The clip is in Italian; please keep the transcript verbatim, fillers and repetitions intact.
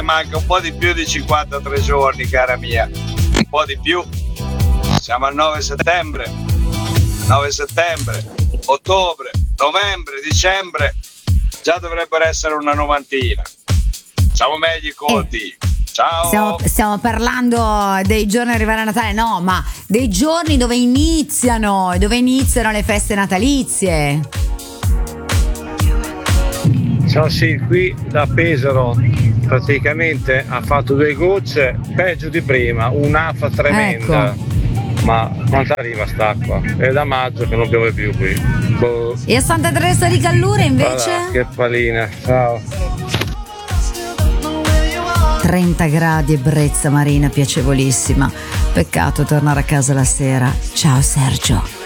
manca un po' di più di cinquantatré giorni, cara mia, un po' di più. Siamo al nove settembre, nove settembre, ottobre, novembre, dicembre, già dovrebbero essere una novantina. Facciamo meglio i conti. Ciao. Stiamo, stiamo parlando dei giorni arrivare a Natale, no, ma dei giorni dove iniziano, dove iniziano le feste natalizie. Ciao, sì, qui da Pesaro praticamente ha fatto due gocce, peggio di prima, un'afa tremenda. Ecco. Ma quanto arriva st'acqua? È da maggio che non piove più qui. Boh. E a Santa Teresa di Gallura invece? Voilà, che palina, ciao. trenta gradi e brezza marina piacevolissima. Peccato tornare a casa la sera. Ciao Sergio.